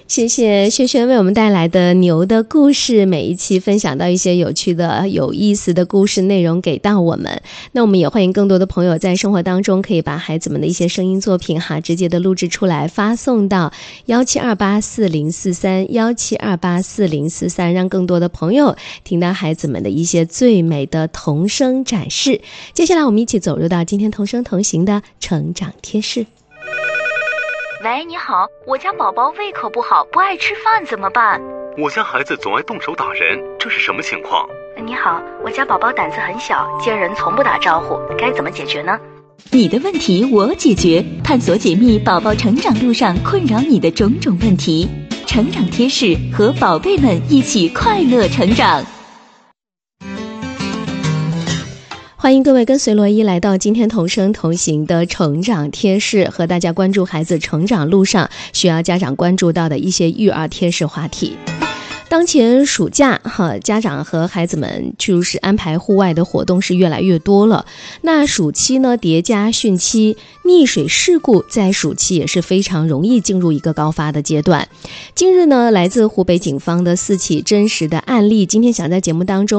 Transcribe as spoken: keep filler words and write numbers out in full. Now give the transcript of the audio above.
谢谢轩轩为我们带来的牛的故事，每一期分享到一些有趣的有意思的故事内容给到我们。那我们也欢迎更多的朋友在生活当中可以把孩子们的一些声音作品哈直接的录制出来，发送到幺七二八四零四三幺七二八四零四三，让更多的朋友听到孩子们的一些最美的童声展示。接下来我们一起走入到今天童声同行的成长贴士。 喂，你好，我家宝宝胃口不好，不爱吃饭怎么办？ 我家孩子总爱动手打人，这是什么情况？ 你好，我家宝宝胆子很小，见人从不打招呼，该怎么解决呢？ 你的问题我解决，探索解密宝宝成长路上困扰你的种种问题。成长贴士，和宝贝们一起快乐成长。 欢迎各位跟随罗伊来到今天同声同行的成长贴士，和大家关注孩子成长路上需要家长关注到的一些育儿贴士话题。当前暑假哈，家长和孩子们就是安排户外的活动是越来越多了。那暑期呢叠加汛期，溺水事故在暑期也是非常容易进入一个高发的阶段。近日呢，来自湖北警方的四起真实的案例，今天想在节目当中